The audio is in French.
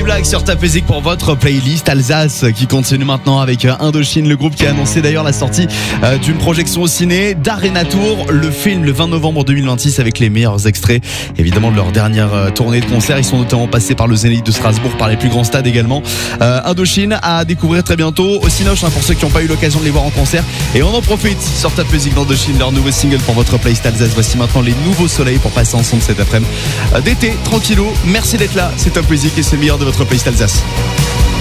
Black sur Top Music pour votre playlist Alsace qui continue maintenant avec Indochine, le groupe qui a annoncé d'ailleurs la sortie d'une projection au ciné d'Arena Tour, le film le 20 novembre 2026 avec les meilleurs extraits évidemment de leur dernière tournée de concert. Ils sont notamment passés par le Zénith de Strasbourg, par les plus grands stades également. Indochine à découvrir très bientôt au Cinoche pour ceux qui n'ont pas eu l'occasion de les voir en concert, et on en profite sur Top Music d'Indochine, leur nouveau single pour votre playlist Alsace. Voici maintenant les nouveaux soleils pour passer ensemble cet après-midi d'été tranquillou. Merci d'être là, c'est Top Music et c'est le meilleur de votre playlist Alsace.